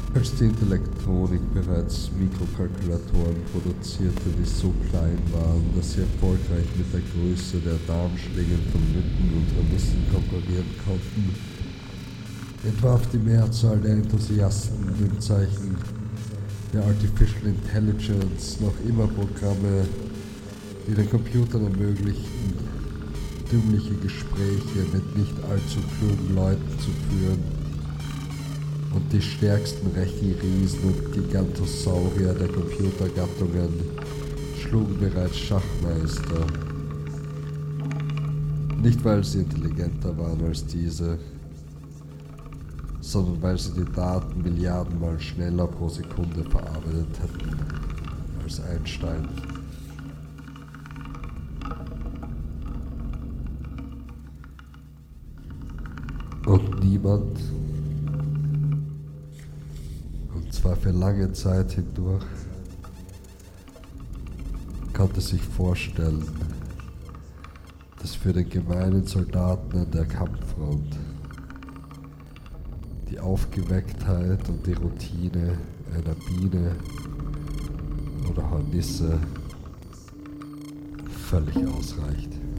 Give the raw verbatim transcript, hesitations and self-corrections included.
Als die Intellektronik bereits Mikrokalkulatoren produzierte, die so klein waren, dass sie erfolgreich mit der Größe der Darmschlingen von Mücken und Hornissen konkurrieren konnten, entwarf die Mehrzahl der Enthusiasten im Zeichen der Artificial Intelligence noch immer Programme, die den Computern ermöglichten, dümmliche Gespräche mit nicht allzu klugen Leuten zu führen. Und die stärksten Rechenriesen und Gigantosaurier der Computergattungen schlugen bereits Schachmeister. Nicht weil sie intelligenter waren als diese, sondern weil sie die Daten Milliardenmal schneller pro Sekunde verarbeitet hätten als Einstein. Und niemand, und zwar für lange Zeit hindurch, konnte sich vorstellen, dass für den gemeinen Soldaten an der Kampffront die Aufgewecktheit und die Routine einer Biene oder Hornisse völlig ausreicht.